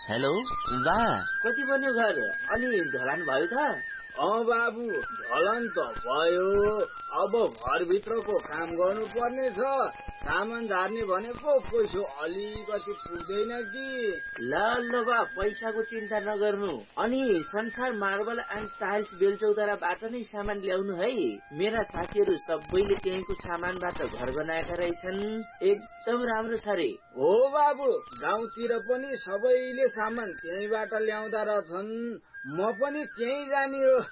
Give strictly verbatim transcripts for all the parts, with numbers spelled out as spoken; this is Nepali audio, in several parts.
हेलो बा, कति बन्यो घर? अनि ढलान भयो त? अँ बाबु, ढलान त भयो। अब घरभित्रको काम गर्नु पर्ने छ। सामान झार्ने भनेको पैसा अलिकति पुग्दैन कि। ल ल बा, पैसाको चिन्ता नगर्नु। अनि संसार मार्बल एन्ड टाइल्स बेलचौताराबाट नै सामान ल्याउनु है। मेरा साथीहरू सबैले त्यहीँको सामानबाट घर बनाएका रहेछन्। एकदम राम्रो छ रे। हो बाबु, गाउँतिर पनि सबैले सामान त्यहीँबाट ल्याउँदा रहेछन्। म पनि त्यहीँ जाने हो।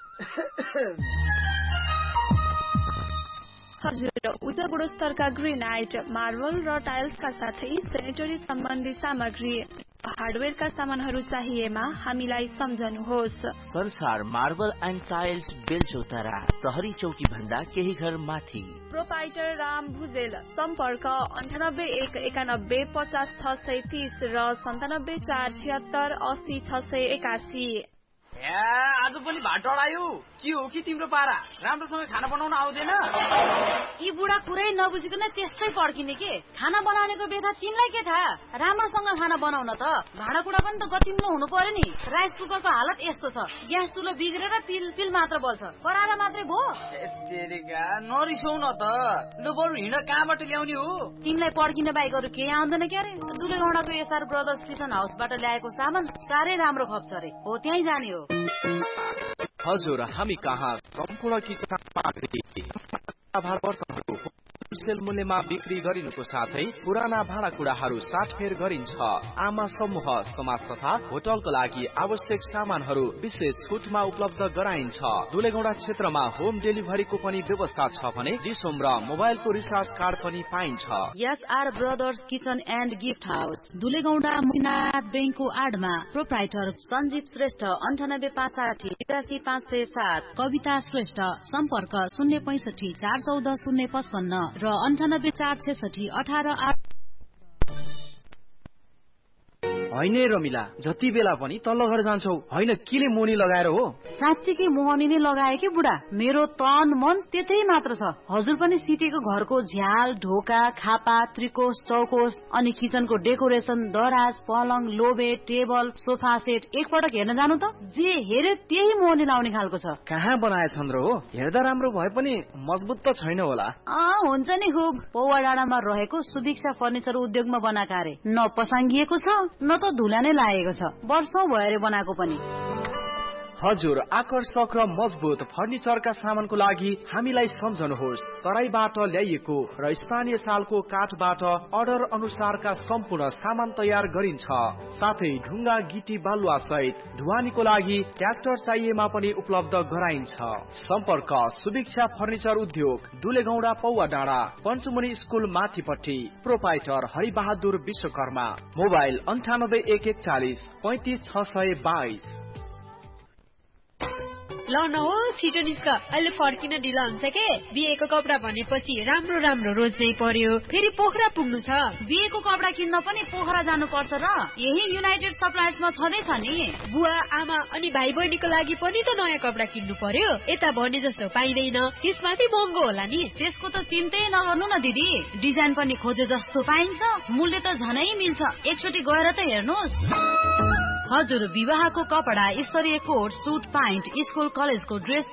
हजुर, उच्च गुणस्तरका ग्रेनाइट, मार्बल र टाइल्सका साथै सेनेटरी सम्बन्धी सामग्री, हार्डवेयरका सामानहरू चाहिएमा हामीलाई सम्झनुहोस्। संसार मार्बल एन्ड टाइल्स बेलचौतारा, प्रहरी चौकी भन्दा केही घर माथि। प्रोपाइटर राम भुजेल। सम्पर्क अन्ठानब्बे एक एकानब्बे पचास छ सय तीस र सन्तानब्बे चार छिहत्तर अस्सी छ सय एकासी। ए आज पनि भात डढायो। के हो कि तिम्रो पारा? राम्रोसँग खाना बनाउन आउँदैन? यी बुढा कुरै नबुझिकन त्यस्तै पर्खिने के? खाना बनाउनेको बेथा तिमीलाई के थाहा? राम्रोसँग खाना बनाउन त भाँडाकुँडा पनि त गतिलो हुनु पर्यो नि। राइस कुकरको हालत यस्तो छ, ग्यास चुलो बिग्रेर पिल पिल मात्र बल्छ। कराला मात्रै भो। तेरेका नरिसौ न त। लु बरु हिँड, कहाँबाट ल्याउने हो? तिमीलाई पर्खिन बाहेक अरू केही आउँदैन क्यारे? दुलेगौडाको एसआर ब्रदर्स किचन हाउसबाट ल्याएको सामान साह्रै राम्रो खप्छ रे। हो त्यहीँ जाने हो। हजुर, हामी कहाँ सम्पूर्ण किचन होलसेल मूल्यमा बिक्री गरिनुको साथै पुराना भाँडाकुँडाहरू साटफेर गरिन्छ। आमा समूह, समाज तथा होटलको लागि आवश्यक सामानहरू विशेष छुटमा उपलब्ध गराइन्छ। दुलेगौडा क्षेत्रमा होम डेलिभरीको पनि व्यवस्था छ भने डिसोम र मोबाइलको रिचार्ज कार्ड पनि पाइन्छ। SR brothers kitchen and gift house, दुलेगौडा मुनाथ बैंकको आडमा। प्रोप्राइटर सञ्जीव श्रेष्ठ, अन्ठानब्बे पाँच साठी एकासी पाँच सय सात। कविता श्रेष्ठ, सम्पर्क शून्य पैंसठी चार चौध शून्य पचपन्न र अन्ठानब्बे चार छेसठी अठार आठ। होइन रमिला, जति बेला पनि तल्लो घर जान्छौ, होइन केले मोनी लगाएर हो? साँच्चीकै मोहनी नै लगाए कि बुढा। मेरो तन मन त्यतै मात्र छ। हजुर पनि सिटेको घरको झ्याल, ढोका, खापा, त्रिकोश, चौकोश अनि किचनको डेकोरेसन, दराज, पलङ, लोबे, टेबल, सोफा सेट एकपटक हेर्न जानु त। जे हेरे त्यही मोहनी लाउने खालको छ। कहाँ बनाएछन् र हो? हेर्दा राम्रो भए पनि मजबुत त छैन होला। अँ हुन्छ नि खुब। पौवा डाँडामा रहेको सुभिक्षा फर्निचर उद्योगमा बनाएका अरे। न पसाङ्गिएको छ न त धुला नै लागेको छ। वर्षौं भएर बनाएको पनि। हजुर, आकर्षक र मजबुत फर्निचरका सामानको लागि हामीलाई सम्झनुहोस्। तराईबाट ल्याइएको र स्थानीय सालको काठबाट अर्डर अनुसारका सम्पूर्ण सामान तयार गरिन्छ। साथै ढुङ्गा, गिटी, बालुवा सहित ढुवानीको लागि ट्र्याक्टर चाहिएमा पनि उपलब्ध गराइन्छ। सम्पर्क सुभिक्षा फर्निचर उद्योग, दुलेगौडा पौवा डाँडा, पञ्चमुनि स्कुल माथिपट्टि। प्रोपाइटर हरिबहादुर विश्वकर्मा। मोबाइल अन्ठानब्बे एक एकचालिस पैंतिस छ सय बाइस। ल न हो, छिटो निस्क, अहिले फर्किन ढिला हुन्छ के। बिहेको कपडा भनेपछि राम्रो राम्रो रोज्नै पर्यो, फेरि पोखरा पुग्नु छ। बिहेको कपडा किन्न पनि पोखरा जानु पर्छ र? यही युनाइटेड सप्लायर्समा छँदैछ नि। बुवा आमा अनि भाइ बहिनीको लागि पनि त नयाँ कपडा किन्नु पर्यो। यता भने जस्तो पाइँदैन, त्यसमाथि महँगो होला नि। त्यसको त चिन्तै नगर्नु न दिदी, डिजाइन पनि खोजे जस्तो पाइन्छ, मूल्य त झनै मिल्छ। एकचोटि गएर त हेर्नुहोस्। हजुर, विवाहको कपडा, स्तरीय कोट, सुट, प्यान्ट, स्कुल कलेजको ड्रेस